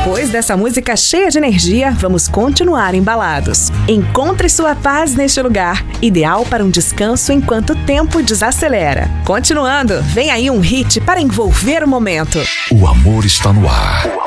Depois dessa música cheia de energia, vamos continuar embalados. Encontre sua paz neste lugar, ideal para um descanso enquanto o tempo desacelera. Continuando, vem aí um hit para envolver o momento. O amor está no ar.